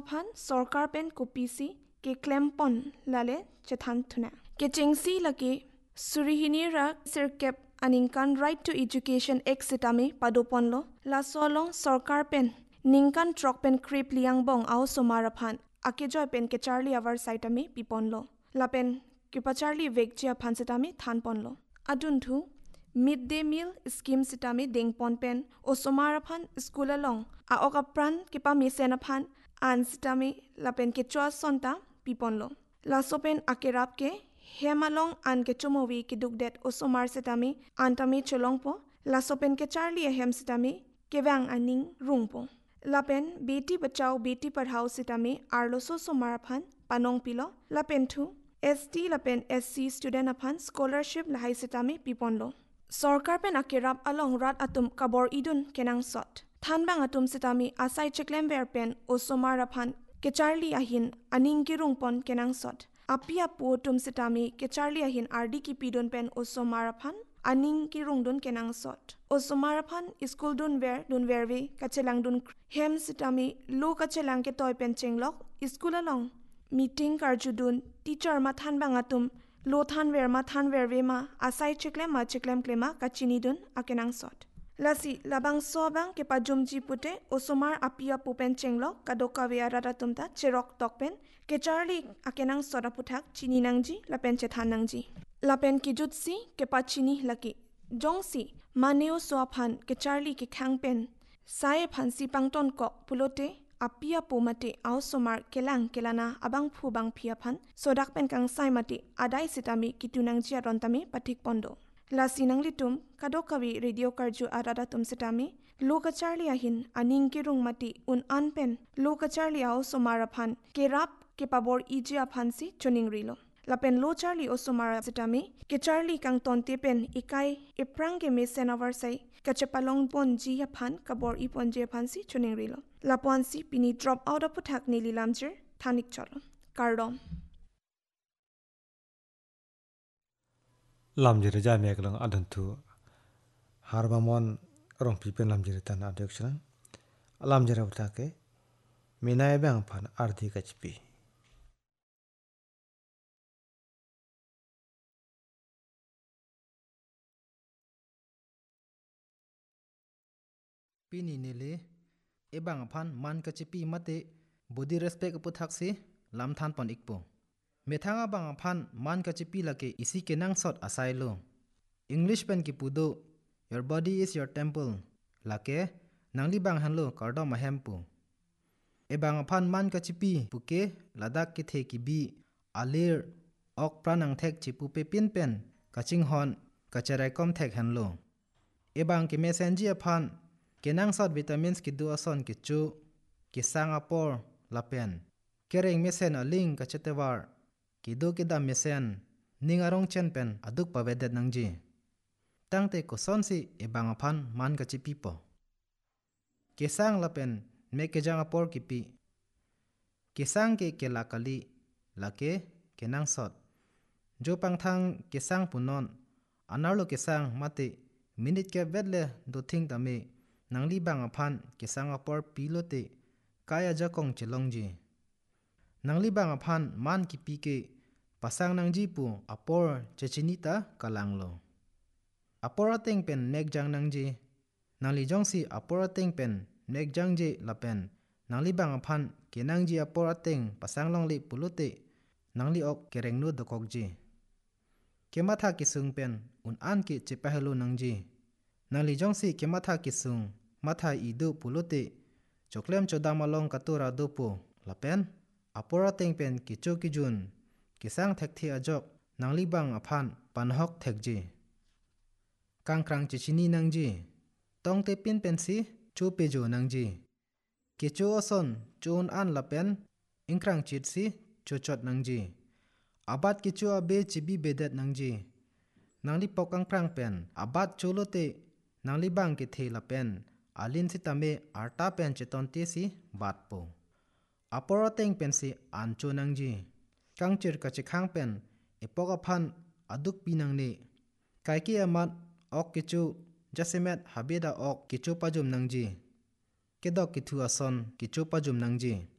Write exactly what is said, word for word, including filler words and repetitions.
phan sarkar pen kopisi ke claim pon lale chethan thuna ke chengsi lake surihini ra sirkep aningkan right to education act sitame padopon lo la solong sarkar pen ningkan trok pen krip liang bong au somara phan ake joy pen ke charlie avar site ame pipon lo la pen ke pa charlie vekchia phan sitame than pon lo adun thu midday meal scheme sitame dengpon pen o somara phan school along a okapran ke pa misena phan an sitame la pen ke chwa sonta pipon lo la sopen akerap ke hemalong an ke chomowi ke dukdet o somar sitame antame cholong po la sopen ke charlie hem sitame ke wang aning rungpo la pen beti bachao beti padhao sitame arlo so somar phan panong pilo la pen thu S T la pen S C student aphan scholarship la hai sitame pipon lo sarkar pen akerap along rat atum kabor idun kenang sot than bang atum sitami asai cheklem ver pen o somar aphan ke charlie ahin aning ki rungpon kenang sot apia pu tum sitami ke charlie ahin rd ki pidon pen o somar aphan aning ki rungdun kenang sot o somar aphan school dun ver dun verwe kachelang dun hem sitami lo kachelang ke toy pen chenglok school along meeting karjudun teacher ma than bang atum lo than ver ma than verwe ma asai cheklem ma cheklem klema kachini dun akenang sot lasi labang sobang ke pajumji pute osomar apia pupen chenglo kadoka veara tumta cherok tokpen ke charlie akenang soda puthak chini nangji lapen chethan nangji lapen ki jutsi ke pachini laki jongsi maneo soaphan ke charlie ke khangpen sae phansi pangton ko pulote apia pumate au somar kelang kelana abang phu bang phia phan sodak pen kang sai mate adai sitami kitunangji arontami pathik pondo la sinang litum kadokawi radio karju arada tum sitami loka charlie ahin aning ki rung mati un anpen loka charlie au somara phan ke rap ke pabor iji aphan si chuning rilo lapen lo charlie o somara sitami ke charlie kang tonte pen ikai iprang ke mesen over sai kachepalong bon ji aphan kabor ipon je aphan si chuning rilo lapon si pini drop out of puthak ni lilamjir thanik cholo kardom lamjire jami eklang adantu harbamon rong pipen lamjire tan adekshana lamjire utake minai bang phan ardi kachpi pini nile ebang phan man kachipi mate body respect puthak si lam than pon ikpo methanga bang phan man kachipi lake isi kenang sot asai lo english pen ki pudo your body is your temple lake nangli bang hanlo kardo mahempu ebang phan man kachipi puke ladak ki the ki bi alir ok pranang thek chipu pe pin pen kaching hon kacharai kom thek hanlo ebang ki messenger phan kenang sot vitamins ki du ason ki chu ki sangapor lapen kereng mesen aling kachetewar ki do ki dam mesen ningarong chen pen aduk pavedet nangji tangte ko sonsi ebang phan man kachipi po kesang lapen me ke jangapor ki pi kesang ke kelakali lake kenang sot jo pangthang kesang punon anarlo kesang mate minute ke vedle do thing tame nangli bang phan kesang apor pilote kaya jakong chelongji nangli bang phan man ki pi ke pasang nangji pu apor chechinita kalanglo apora teng pen nek jang nangji nangli jongsi apora teng pen nek jangje lapen nangli bang phan kenangji apora teng pasang longli pulote nangli ok kereng no dokokji kematha kisung pen un an ki chepahelo nangji nangli jongsi kematha kisung matha idu pulote choklem chodamalong katura dopo lapen apora teng pen kicho kijun kisang thekthi ajok nangli bang aphan panhok thekji kangkrang chichini nangji tongte pin pensi chu pejo nangji kicho oson chun an lapen ingkrang chitsi chochot nangji abat kicho abe chibi bedet nangji nangli pokang prang pen abat cholote nangli bang ki the lapen alin sitame arta pen cheton te si batpo apora teng pen si ancho nangji kangchir kachikhang pen epoka phan aduk pinangne kaiki amat ok kichu jasimet habeda ok kichu pajum nangji kedok kithu ason kichu pajum nangji